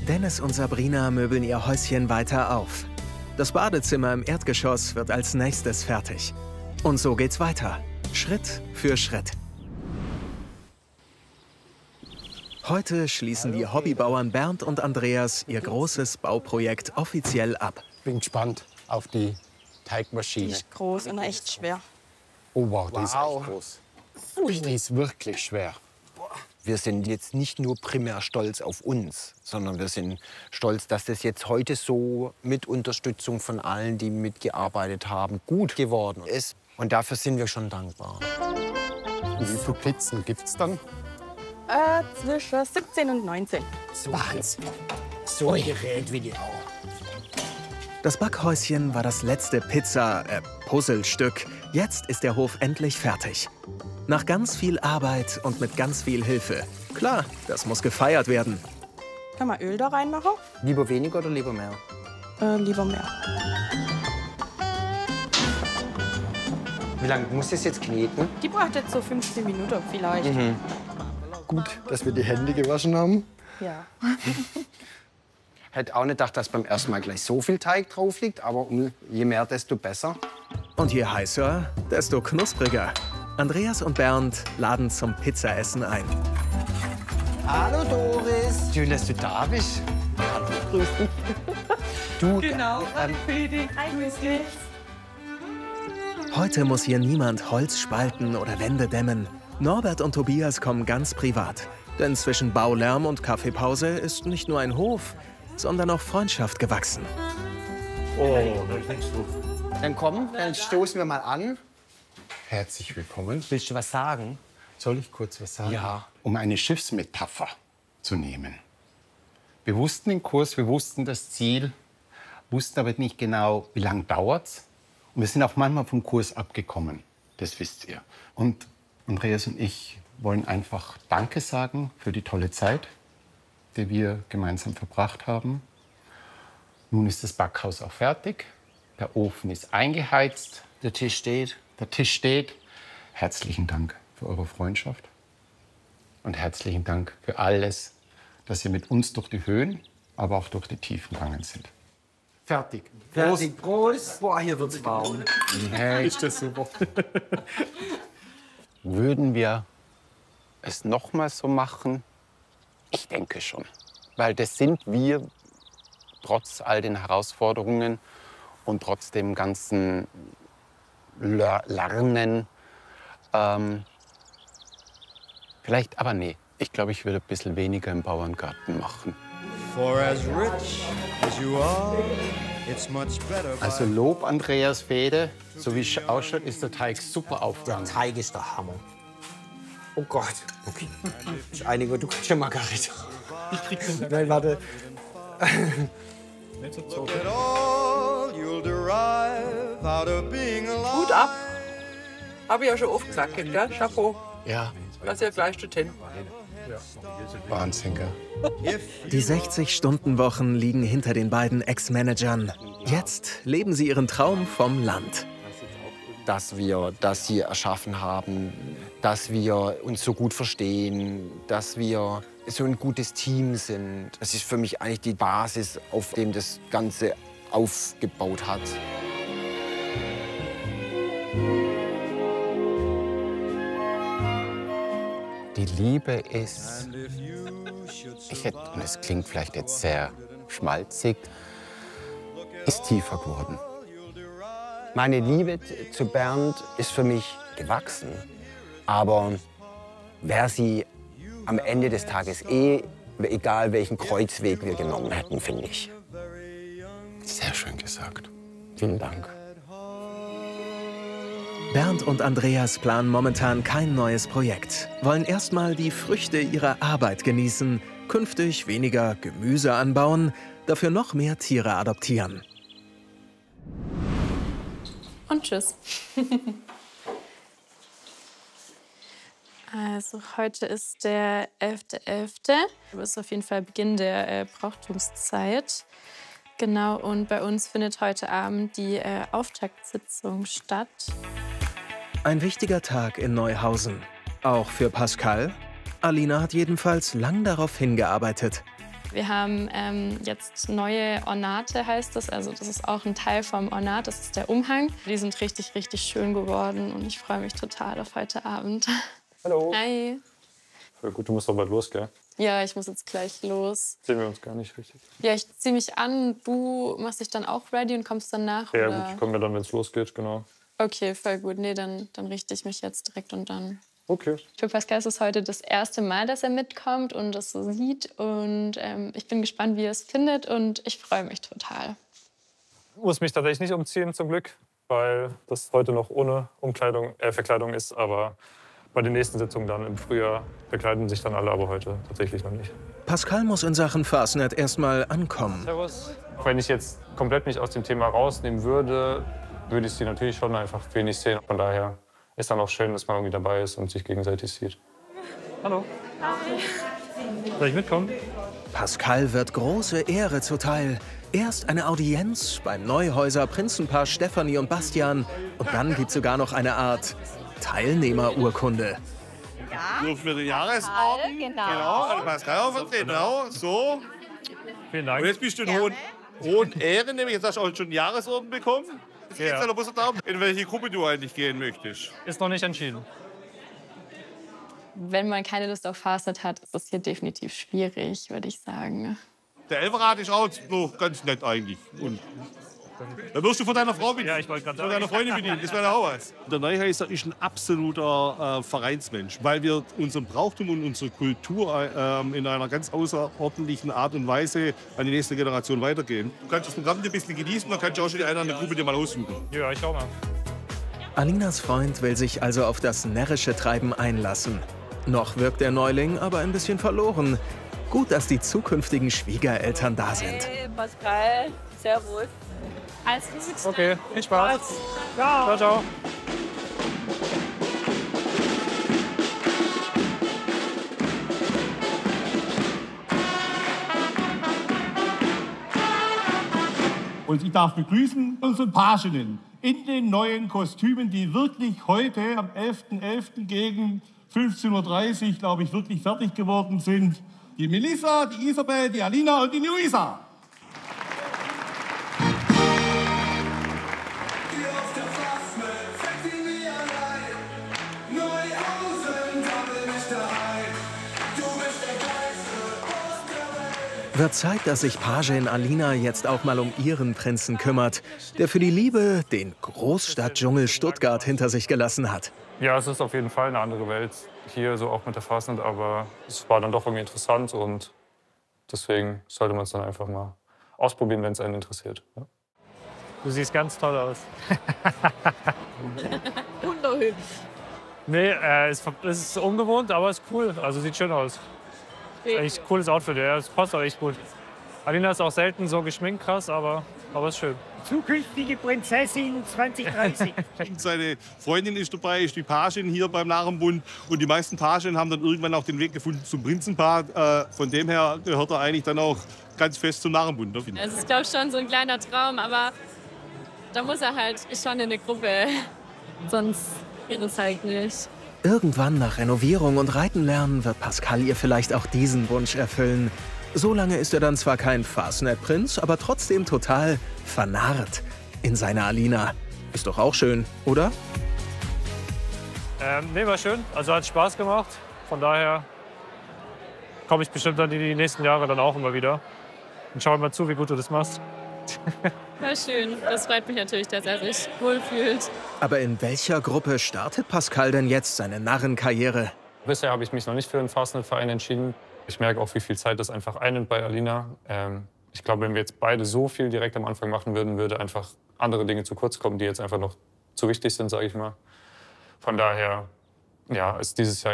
Dennis und Sabrina möbeln ihr Häuschen weiter auf. Das Badezimmer im Erdgeschoss wird als nächstes fertig. Und so geht's weiter, Schritt für Schritt. Heute schließen die Hobbybauern Bernd und Andreas ihr großes Bauprojekt offiziell ab. Bin gespannt auf die Teigmaschine. Die ist groß und echt schwer. Oh wow, die ist echt groß. Die ist wirklich schwer. Wir sind jetzt nicht nur primär stolz auf uns, sondern wir sind stolz, dass das jetzt heute so mit Unterstützung von allen, die mitgearbeitet haben, gut geworden ist. Und dafür sind wir schon dankbar. Wie viele Pizzen gibt es dann? Zwischen 17 und 19. Wahnsinn. So ein Gerät wie die auch. Das Backhäuschen war das letzte Puzzlestück. Jetzt ist der Hof endlich fertig. Nach ganz viel Arbeit und mit ganz viel Hilfe. Klar, das muss gefeiert werden. Kann man Öl da reinmachen? Lieber weniger oder lieber mehr? Lieber mehr. Wie lange muss es jetzt kneten? Die braucht jetzt so 15 Minuten vielleicht. Gut, dass wir die Hände gewaschen haben. Ja. Hätte auch nicht gedacht, dass beim ersten Mal gleich so viel Teig drauf liegt, aber je mehr, desto besser. Und je heißer, desto knuspriger. Andreas und Bernd laden zum Pizzaessen ein. Hallo Doris. Schön, dass du da bist. Hallo, grüß dich. Du, Genau. Hi, grüß dich. Heute muss hier niemand Holz spalten oder Wände dämmen. Norbert und Tobias kommen ganz privat. Denn zwischen Baulärm und Kaffeepause ist nicht nur ein Hof, sondern auch Freundschaft gewachsen. Dann komm, dann stoßen wir mal an. Herzlich willkommen. Willst du was sagen? Soll ich kurz was sagen? Ja. Um eine Schiffsmetapher zu nehmen. Wir wussten den Kurs, wir wussten das Ziel, wussten aber nicht genau, wie lange dauert's. Und wir sind auch manchmal vom Kurs abgekommen. Das wisst ihr. Und Andreas und ich wollen einfach Danke sagen für die tolle Zeit, die wir gemeinsam verbracht haben. Nun ist das Backhaus auch fertig. Der Ofen ist eingeheizt. Der Tisch steht. Der Tisch steht. Herzlichen Dank für eure Freundschaft. Und herzlichen Dank für alles, dass ihr mit uns durch die Höhen, aber auch durch die Tiefen gegangen seid. Fertig. Fertig, Prost. Boah, hier wird's warm. Hey, ist das super. Würden wir es noch mal so machen? Ich denke schon. Weil das sind wir, trotz all den Herausforderungen und trotz dem ganzen Lernen. Vielleicht, aber nee. Ich glaube, ich würde ein bisschen weniger im Bauerngarten machen. Also Lob, Andreas Fede. So wie es ausschaut, ist der Teig super aufgegangen. Teig ist der Hammer. Oh Gott. Okay. Einiger, du kannst schon Margarita. Ich krieg's nicht. Nein, warte. Hut ab. Habe ich ja schon oft gesagt, gell? Chapeau. Ja, Lass ja gleich hin. Wahnsinn, gell? Die 60-Stunden-Wochen liegen hinter den beiden Ex-Managern. Jetzt leben sie ihren Traum vom Land. Dass wir das hier erschaffen haben, dass wir uns so gut verstehen, dass wir so ein gutes Team sind. Das ist für mich eigentlich die Basis, auf dem das Ganze aufgebaut hat. Die Liebe ist, und es klingt vielleicht jetzt sehr schmalzig, ist tiefer geworden. Meine Liebe zu Bernd ist für mich gewachsen. Aber wäre sie am Ende des Tages egal welchen Kreuzweg wir genommen hätten, finde ich. Sehr schön gesagt. Vielen Dank. Bernd und Andreas planen momentan kein neues Projekt, wollen erstmal die Früchte ihrer Arbeit genießen, künftig weniger Gemüse anbauen, dafür noch mehr Tiere adoptieren. Und tschüss. Also heute ist der 11.11. Das ist auf jeden Fall Beginn der Brauchtumszeit. Genau, und bei uns findet heute Abend die Auftaktsitzung statt. Ein wichtiger Tag in Neuhausen. Auch für Pascal. Alina hat jedenfalls lang darauf hingearbeitet. Wir haben jetzt neue Ornate, heißt das. Also das ist auch ein Teil vom Ornat, das ist der Umhang. Die sind richtig, richtig schön geworden und ich freue mich total auf heute Abend. Hallo. Hi. Voll gut, du musst doch bald los, gell? Ja, ich muss jetzt gleich los. Sehen wir uns gar nicht richtig. Ja, ich ziehe mich an. Du machst dich dann auch ready und kommst dann nach? Ja, oder? gut, ich komme ja dann, wenn es losgeht, genau. Okay, voll gut. Nee, dann richte ich mich jetzt direkt und dann. Okay. Für Pascal ist es heute das erste Mal, dass er mitkommt und das so sieht. Und ich bin gespannt, wie er es findet und ich freue mich total. Ich muss mich tatsächlich nicht umziehen, zum Glück, weil das heute noch ohne Verkleidung ist. Aber bei den nächsten Sitzungen dann im Frühjahr verkleiden sich dann alle, aber heute tatsächlich noch nicht. Pascal muss in Sachen Fastnet erstmal ankommen. Servus. Wenn ich jetzt komplett mich aus dem Thema rausnehmen würde, würde ich sie natürlich schon einfach wenig sehen. Von daher ist dann auch schön, dass man irgendwie dabei ist und sich gegenseitig sieht. Hallo. Hi. Soll ich mitkommen? Pascal wird große Ehre zuteil. Erst eine Audienz beim Neuhäuser Prinzenpaar Stefanie und Bastian. Und dann gibt es sogar noch eine Art Teilnehmerurkunde. Ja. Dürfen wir den Jahresorden? Genau. Also Pascal auch vertreten. Genau, so. Vielen Dank. Und jetzt bist du in hohen Ehren, nämlich jetzt hast du auch schon einen Jahresorden bekommen. Jetzt geht es bloß darum, in welche Gruppe du eigentlich gehen möchtest. Ist noch nicht entschieden. Wenn man keine Lust auf Fastnet hat, ist das hier definitiv schwierig, würde ich sagen. Der Elferrad ist auch noch ganz nett eigentlich. Und da wirst du von deiner Frau bedient. Ja, ich wollte gerade sagen. Von deiner Freundin bedient. Das wäre auch was. Der Neuhäuser ist ein absoluter Vereinsmensch, weil wir unseren Brauchtum und unsere Kultur in einer ganz außerordentlichen Art und Weise an die nächste Generation weitergeben. Du kannst das Programm ein bisschen genießen, dann kannst du auch schon die eine oder andere Gruppe dir mal aussuchen. Ja, ich schau mal. Alinas Freund will sich also auf das närrische Treiben einlassen. Noch wirkt der Neuling aber ein bisschen verloren. Gut, dass die zukünftigen Schwiegereltern da sind. Hey, Pascal, servus. Alles Gute. Okay, viel Spaß. Ciao. Ciao. Und ich darf begrüßen unsere Paginnen in den neuen Kostümen, die wirklich heute am 11.11. gegen 15:30 Uhr, glaube ich, wirklich fertig geworden sind. Die Melissa, die Isabel, die Alina und die Luisa. Wird Zeit, dass sich Pagin Alina jetzt auch mal um ihren Prinzen kümmert, der für die Liebe den Großstadtdschungel Stuttgart hinter sich gelassen hat. Ja, es ist auf jeden Fall eine andere Welt hier, so auch mit der Fastnet, aber es war dann doch irgendwie interessant und deswegen sollte man es dann einfach mal ausprobieren, wenn es einen interessiert. Ja. Du siehst ganz toll aus. Wunderhübsch. Nee, es ist ungewohnt, aber es ist cool. Also sieht schön aus. Echt cooles Outfit, ja, es passt auch echt gut. Alina ist auch selten so geschminkt krass, aber ist schön. Zukünftige Prinzessin 2030. Seine Freundin ist dabei, ist die Pagin hier beim Narrenbund. Und die meisten Paginnen haben dann irgendwann auch den Weg gefunden zum Prinzenpaar. Von dem her gehört er eigentlich dann auch ganz fest zum Narrenbund. Es ist, glaube ich, schon so ein kleiner Traum, aber da muss er halt schon in eine Gruppe. Sonst geht es halt nicht. Irgendwann nach Renovierung und Reiten lernen wird Pascal ihr vielleicht auch diesen Wunsch erfüllen. Solange ist er dann zwar kein Fastnet-Prinz, aber trotzdem total vernarrt in seine Alina. Ist doch auch schön, oder? Nee, war schön. Also hat Spaß gemacht. Von daher komme ich bestimmt dann die nächsten Jahre dann auch immer wieder. Und schau mal zu, wie gut du das machst. War schön. Das freut mich natürlich, dass er sich wohlfühlt. Aber in welcher Gruppe startet Pascal denn jetzt seine Narrenkarriere? Bisher habe ich mich noch nicht für einen Fastnet-Verein entschieden. Ich merke auch, wie viel Zeit das einfach einnimmt bei Alina. Ich glaube, wenn wir jetzt beide so viel direkt am Anfang machen würden, würde einfach andere Dinge zu kurz kommen, die jetzt einfach noch zu wichtig sind, sage ich mal. Von daher ja, ist dieses Jahr